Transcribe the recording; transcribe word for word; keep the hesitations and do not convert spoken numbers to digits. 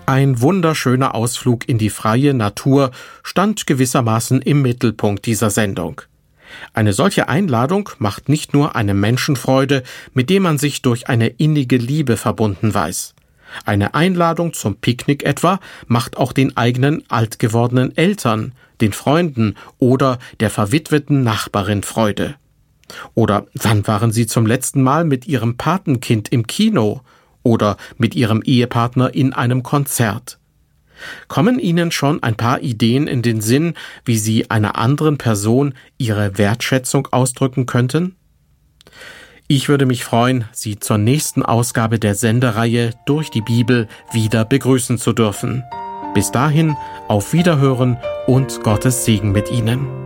Ein wunderschöner Ausflug in die freie Natur stand gewissermaßen im Mittelpunkt dieser Sendung. Eine solche Einladung macht nicht nur einem Menschen Freude, mit dem man sich durch eine innige Liebe verbunden weiß. Eine Einladung zum Picknick etwa macht auch den eigenen alt gewordenen Eltern, den Freunden oder der verwitweten Nachbarin Freude. Oder wann waren Sie zum letzten Mal mit Ihrem Patenkind im Kino oder mit Ihrem Ehepartner in einem Konzert? Kommen Ihnen schon ein paar Ideen in den Sinn, wie Sie einer anderen Person Ihre Wertschätzung ausdrücken könnten? Ich würde mich freuen, Sie zur nächsten Ausgabe der Sendereihe Durch die Bibel wieder begrüßen zu dürfen. Bis dahin, auf Wiederhören und Gottes Segen mit Ihnen.